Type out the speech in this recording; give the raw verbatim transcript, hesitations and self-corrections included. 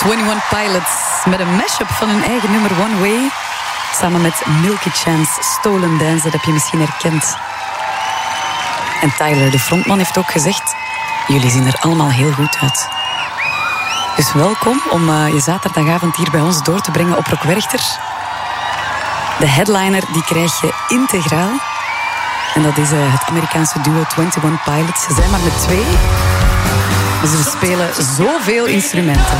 eenentwintig Pilots met een mashup van hun eigen nummer One Way. Samen met Milky Chance, Stolen Dance, dat heb je misschien herkend. En Tyler, de frontman, heeft ook gezegd: jullie zien er allemaal heel goed uit. Dus welkom om uh, je zaterdagavond hier bij ons door te brengen op Rock Werchter. De headliner die krijg je integraal. En dat is uh, het Amerikaanse duo eenentwintig Pilots. Ze zijn maar met twee. Maar ze spelen zoveel instrumenten.